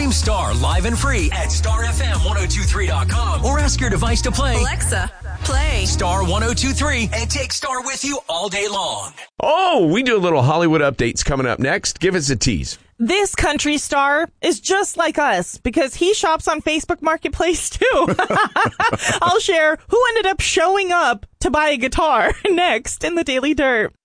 Stream Star live and free at starfm1023.com or ask your device to play Alexa, play Star 1023 and take Star with you all day long. Oh, we do a little Hollywood updates coming up next. Give us a tease. This country star is just like us because he shops on Facebook Marketplace too. I'll share who ended up showing up to buy a guitar next in the Daily Dirt.